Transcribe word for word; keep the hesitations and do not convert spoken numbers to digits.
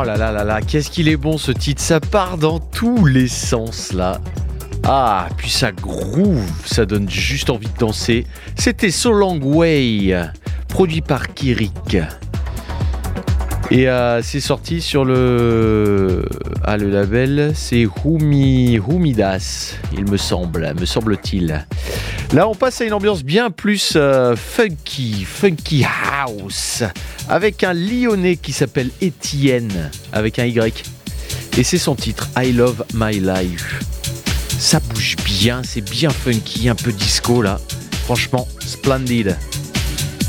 Oh là là là là, qu'est-ce qu'il est bon ce titre, ça part dans tous les sens là. Ah, puis ça groove, ça donne juste envie de danser. C'était So Long Way, produit par Kirik. Et euh, c'est sorti sur le ah le label, c'est Humi Humidas, il me semble, me semble-t-il. Là, on passe à une ambiance bien plus euh, funky, funky house, avec un Lyonnais qui s'appelle Étienne, avec un Y. Et c'est son titre, I Love My Life. Ça bouge bien, c'est bien funky, un peu disco là. Franchement, splendide.